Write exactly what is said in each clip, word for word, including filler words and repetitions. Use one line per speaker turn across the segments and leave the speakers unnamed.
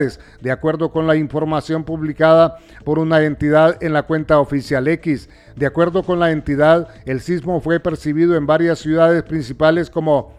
De acuerdo con la información publicada por una entidad en la cuenta oficial X. De acuerdo con la entidad, el sismo fue percibido en varias ciudades principales como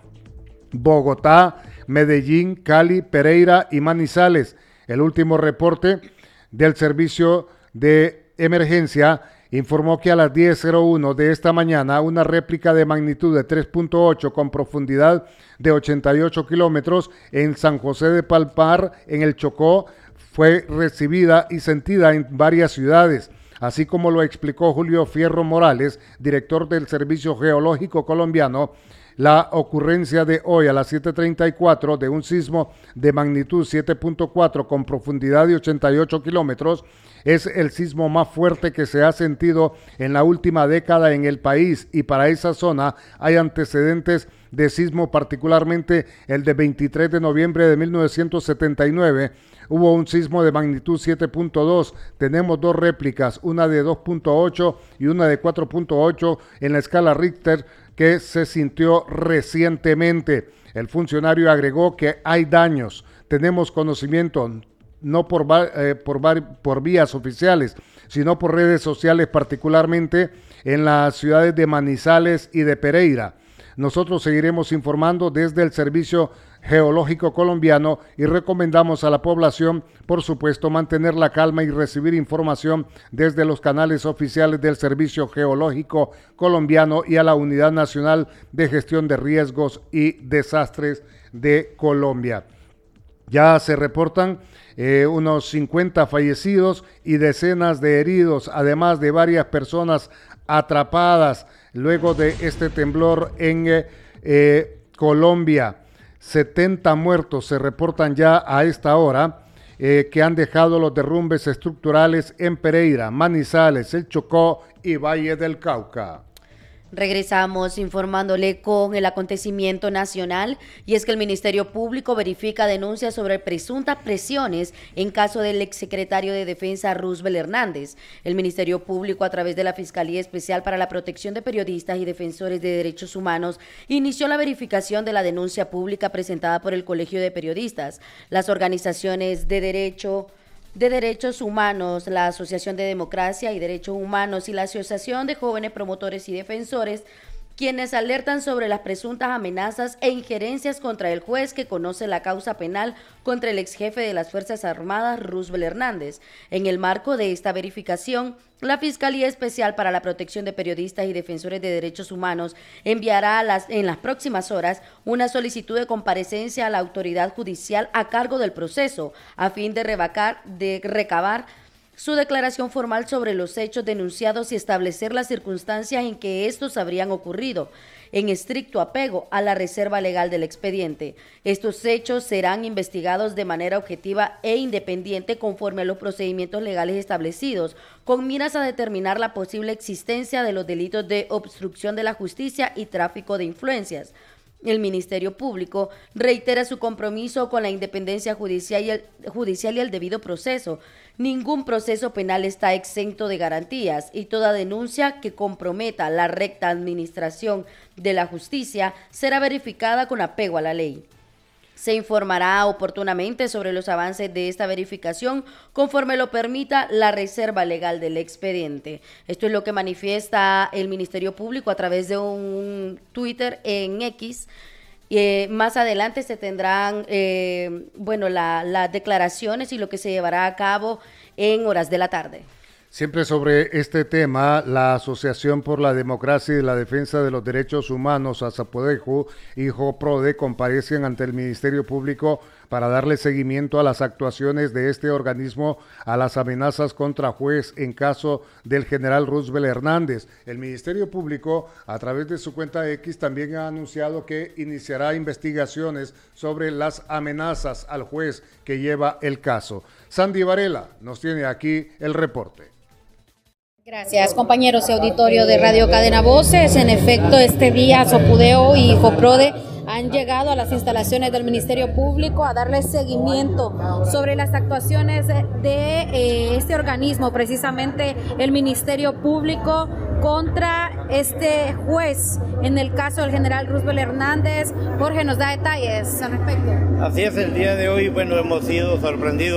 Bogotá, Medellín, Cali, Pereira y Manizales. El último reporte del servicio de emergencia informó que a las diez cero uno de esta mañana una réplica de magnitud de tres punto ocho con profundidad de ochenta y ocho kilómetros en San José de Palmar, en el Chocó, fue recibida y sentida en varias ciudades, así como lo explicó Julio Fierro Morales, director del Servicio Geológico Colombiano. La ocurrencia de hoy a las siete treinta y cuatro de un sismo de magnitud siete punto cuatro con profundidad de ochenta y ocho kilómetros es el sismo más fuerte que se ha sentido en la última década en el país, y para esa zona hay antecedentes de sismo, particularmente el de veintitrés de noviembre de mil novecientos setenta y nueve. Hubo un sismo de magnitud siete punto dos, tenemos dos réplicas, una de dos punto ocho y una de cuatro punto ocho en la escala Richter, que se sintió recientemente. El funcionario agregó que hay daños, tenemos conocimiento, no por, eh, por, por vías oficiales, sino por redes sociales, particularmente en las ciudades de Manizales y de Pereira. Nosotros seguiremos informando desde el Servicio Geológico Colombiano y recomendamos a la población, por supuesto, mantener la calma y recibir información desde los canales oficiales del Servicio Geológico Colombiano y a la Unidad Nacional de Gestión de Riesgos y Desastres de Colombia. Ya se reportan eh, unos cincuenta fallecidos y decenas de heridos, además de varias personas atrapadas luego de este temblor en eh, eh, Colombia. setenta muertos se reportan ya a esta hora, eh, que han dejado los derrumbes estructurales en Pereira, Manizales, El Chocó y Valle del Cauca.
Regresamos informándole con el acontecimiento nacional, y es que el Ministerio Público verifica denuncias sobre presuntas presiones en caso del exsecretario de Defensa Roosevelt Hernández. El Ministerio Público, a través de la Fiscalía Especial para la Protección de Periodistas y Defensores de Derechos Humanos, inició la verificación de la denuncia pública presentada por el Colegio de Periodistas, las organizaciones de derecho de Derechos Humanos, la Asociación de Democracia y Derechos Humanos y la Asociación de Jóvenes Promotores y Defensores, quienes alertan sobre las presuntas amenazas e injerencias contra el juez que conoce la causa penal contra el ex jefe de las Fuerzas Armadas, Roosevelt Hernández. En el marco de esta verificación, la Fiscalía Especial para la Protección de Periodistas y Defensores de Derechos Humanos enviará a las, en las próximas horas una solicitud de comparecencia a la autoridad judicial a cargo del proceso, a fin de, rebacar, de recabar su declaración formal sobre los hechos denunciados y establecer las circunstancias en que estos habrían ocurrido, en estricto apego a la reserva legal del expediente. Estos hechos serán investigados de manera objetiva e independiente conforme a los procedimientos legales establecidos, con miras a determinar la posible existencia de los delitos de obstrucción de la justicia y tráfico de influencias. El Ministerio Público reitera su compromiso con la independencia judicial y, el, judicial y el debido proceso. Ningún proceso penal está exento de garantías, y toda denuncia que comprometa la recta administración de la justicia será verificada con apego a la ley. Se informará oportunamente sobre los avances de esta verificación conforme lo permita la reserva legal del expediente. Esto es lo que manifiesta el Ministerio Público a través de un Twitter en X. Eh, más adelante se tendrán eh, bueno, la, las declaraciones y lo que se llevará a cabo en horas de la tarde.
Siempre sobre este tema, la Asociación por la Democracia y la Defensa de los Derechos Humanos, ASAPODEJU, y JOPRODE comparecen ante el Ministerio Público para darle seguimiento a las actuaciones de este organismo a las amenazas contra juez en caso del general Roosevelt Hernández. El Ministerio Público, a través de su cuenta X, también ha anunciado que iniciará investigaciones sobre las amenazas al juez que lleva el caso. Sandy Varela nos tiene aquí el reporte.
Gracias, compañeros y auditorio de Radio Cadena Voces. En efecto, este día Sopudeo y JOPRODE han llegado a las instalaciones del Ministerio Público a darle seguimiento sobre las actuaciones de eh, este organismo, precisamente el Ministerio Público, contra este juez en el caso del general Roosevelt Hernández. Jorge nos da detalles al respecto.
Así es, el día de hoy, bueno, hemos sido sorprendidos